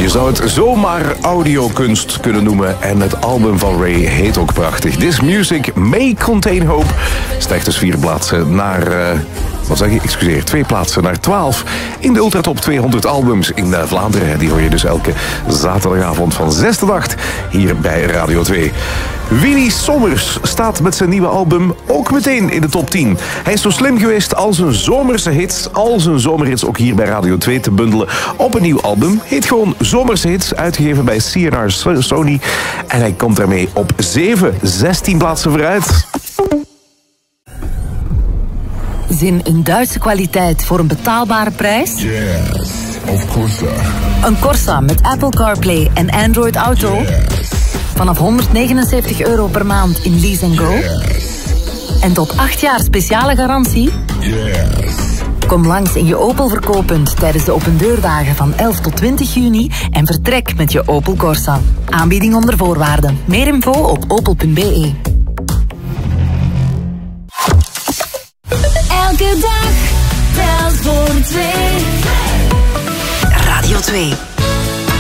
Je zou het zomaar audiokunst kunnen noemen. En het album van Ray heet ook prachtig. This Music May Contain Hope. Stijgt dus 4 plaatsen naar... Excuseer, 2 plaatsen naar 12 in de Ultratop 200 albums in Vlaanderen. Die hoor je dus elke zaterdagavond van 6 tot 8 hier bij Radio 2. Willy Sommers staat met zijn nieuwe album ook meteen in de top 10. Hij is zo slim geweest al zijn zomerhits ook hier bij Radio 2 te bundelen op een nieuw album. Heet gewoon Zomerse Hits, uitgegeven bij C&R Sony. En hij komt daarmee op 16 plaatsen vooruit. Zin in Duitse kwaliteit voor een betaalbare prijs? Yes, of course. Een Corsa met Apple CarPlay en Android Auto? Yes. Vanaf €179 per maand in Lease & Go? Yes. En tot 8 jaar speciale garantie? Yes. Kom langs in je Opel verkooppunt tijdens de opendeurdagen van 11 tot 20 juni en vertrek met je Opel Corsa. Aanbieding onder voorwaarden. Meer info op opel.be. Elke dag telt voor 2. Radio 2.